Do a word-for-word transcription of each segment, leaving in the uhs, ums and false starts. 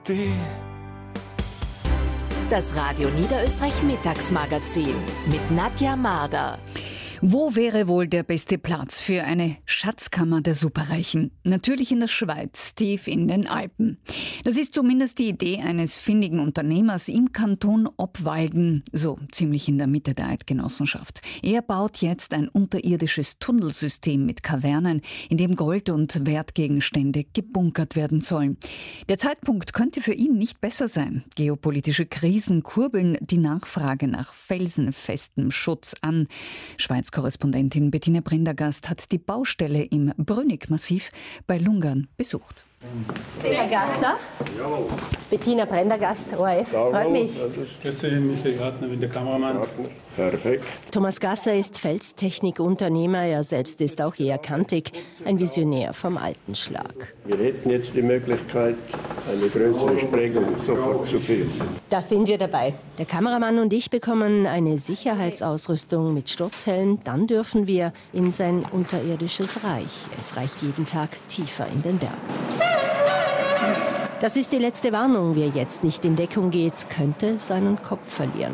Die Das Radio Niederösterreich Mittagsmagazin mit Nadja Marder. Wo wäre wohl der beste Platz für eine Schatzkammer der Superreichen? Natürlich in der Schweiz, tief in den Alpen. Das ist zumindest die Idee eines findigen Unternehmers im Kanton Obwalden, so ziemlich in der Mitte der Eidgenossenschaft. Er baut jetzt ein unterirdisches Tunnelsystem mit Kavernen, in dem Gold und Wertgegenstände gebunkert werden sollen. Der Zeitpunkt könnte für ihn nicht besser sein. Geopolitische Krisen kurbeln die Nachfrage nach felsenfestem Schutz an. Schweiz Korrespondentin Bettina Prendergast hat die Baustelle im Brünig-Massiv bei Lungern besucht. Herr Gasser, Jawohl. Bettina Prendergast, O R F, freut mich. Grüße, Michael Gartner, bin der Kameramann. Perfekt. Thomas Gasser ist Felstechnikunternehmer, er selbst ist auch eher kantig, ein Visionär vom alten Schlag. Wir hätten jetzt die Möglichkeit, eine größere Sprengung sofort zu finden. Da sind wir dabei. Der Kameramann und ich bekommen eine Sicherheitsausrüstung mit Sturzhelm, dann dürfen wir in sein unterirdisches Reich. Es reicht jeden Tag tiefer in den Berg. Das ist die letzte Warnung. Wer jetzt nicht in Deckung geht, könnte seinen Kopf verlieren.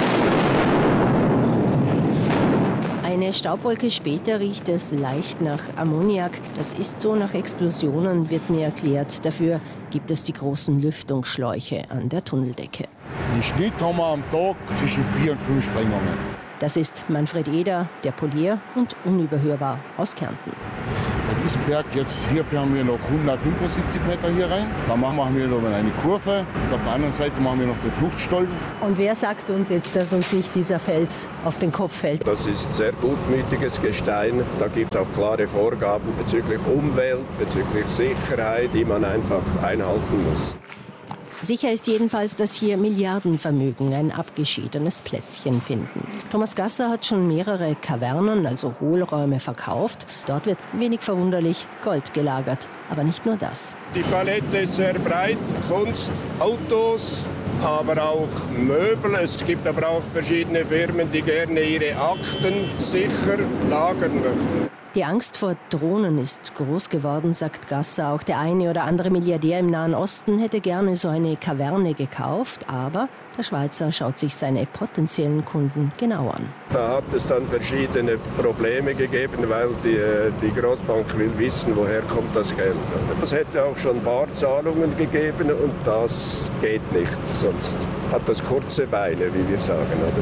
Eine Staubwolke später riecht es leicht nach Ammoniak. Das ist so nach Explosionen, wird mir erklärt. Dafür gibt es die großen Lüftungsschläuche an der Tunneldecke. Im Schnitt haben wir am Tag zwischen vier und fünf Sprengungen. Das ist Manfred Eder, der Polier und unüberhörbar aus Kärnten. Bei diesem Berg jetzt hier haben wir noch hundertfünfundsiebzig Meter hier rein. Da machen wir noch eine Kurve und auf der anderen Seite machen wir noch den Fluchtstollen. Und wer sagt uns jetzt, dass uns nicht dieser Fels auf den Kopf fällt? Das ist sehr gutmütiges Gestein. Da gibt es auch klare Vorgaben bezüglich Umwelt, bezüglich Sicherheit, die man einfach einhalten muss. Sicher ist jedenfalls, dass hier Milliardenvermögen ein abgeschiedenes Plätzchen finden. Thomas Gasser hat schon mehrere Kavernen, also Hohlräume, verkauft. Dort wird, wenig verwunderlich, Gold gelagert. Aber nicht nur das. Die Palette ist sehr breit. Kunst, Autos, aber auch Möbel. Es gibt aber auch verschiedene Firmen, die gerne ihre Akten sicher lagern möchten. Die Angst vor Drohnen ist groß geworden, sagt Gasser. Auch der eine oder andere Milliardär im Nahen Osten hätte gerne so eine Kaverne gekauft. Aber der Schweizer schaut sich seine potenziellen Kunden genau an. Da hat es dann verschiedene Probleme gegeben, weil die, die Großbank will wissen, woher kommt das Geld. Es hätte auch schon Barzahlungen gegeben und das geht nicht. Sonst hat das kurze Beine, wie wir sagen. Oder?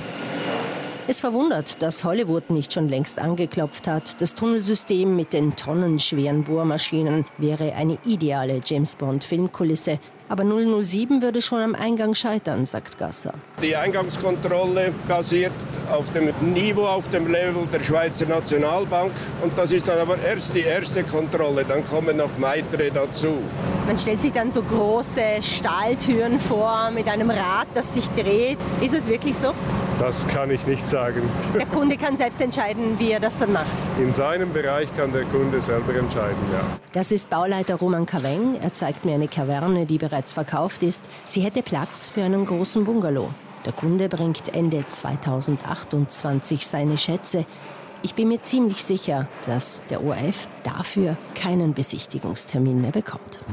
Es verwundert, dass Hollywood nicht schon längst angeklopft hat. Das Tunnelsystem mit den tonnenschweren Bohrmaschinen wäre eine ideale James-Bond-Filmkulisse. Aber null null sieben würde schon am Eingang scheitern, sagt Gasser. Die Eingangskontrolle basiert auf dem Niveau, auf dem Level der Schweizer Nationalbank. Und das ist dann aber erst die erste Kontrolle, dann kommen noch weitere dazu. Man stellt sich dann so große Stahltüren vor mit einem Rad, das sich dreht. Ist es wirklich so? Das kann ich nicht sagen. Der Kunde kann selbst entscheiden, wie er das dann macht. In seinem Bereich kann der Kunde selber entscheiden, ja. Das ist Bauleiter Roman Kaweng. Er zeigt mir eine Kaverne, die bereits verkauft ist. Sie hätte Platz für einen großen Bungalow. Der Kunde bringt Ende zweitausendachtundzwanzig seine Schätze. Ich bin mir ziemlich sicher, dass der O R F dafür keinen Besichtigungstermin mehr bekommt.